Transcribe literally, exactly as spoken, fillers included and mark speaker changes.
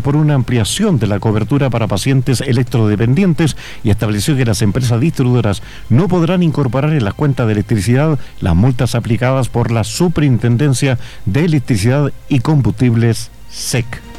Speaker 1: por una ampliación de la cobertura para pacientes electrodependientes y estableció que las empresas distribuidoras no podrán incorporar en las cuentas de electricidad las multas aplicadas por la Superintendencia de Electricidad y Combustibles S E C.